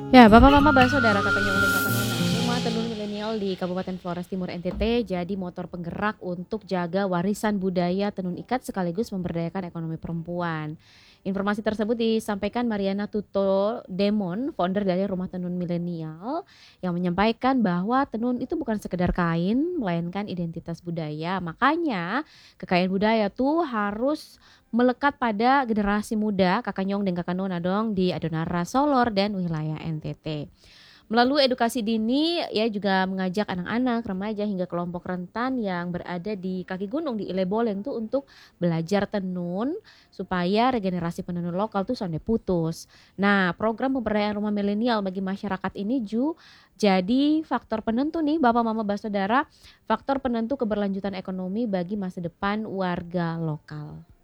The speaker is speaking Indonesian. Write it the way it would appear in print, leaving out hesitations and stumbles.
Ya, Bapak Mama Saudara Kakak Nyong dan Kakak Nona, rumah tenun milenial di Kabupaten Flores Timur NTT jadi motor penggerak untuk jaga warisan budaya tenun ikat sekaligus memberdayakan ekonomi perempuan. Informasi tersebut disampaikan Mariana Tuto Demon, founder dari Rumah Tenun Milenial, yang menyampaikan bahwa tenun itu bukan sekedar kain, melainkan identitas budaya. Makanya kekayaan budaya tuh harus melekat pada generasi muda, Kakak Nyong dan Kakak Nona dong di Adonara, Solor, dan wilayah NTT. Melalui edukasi dini, ia juga mengajak anak-anak, remaja, hingga kelompok rentan yang berada di kaki gunung di Ileboleng tuh untuk belajar tenun supaya regenerasi penenun lokal tuh sampai putus. Nah, program pemberdayaan rumah milenial bagi masyarakat ini jadi faktor penentu nih Bapak Mama Saudara, faktor penentu keberlanjutan ekonomi bagi masa depan warga lokal.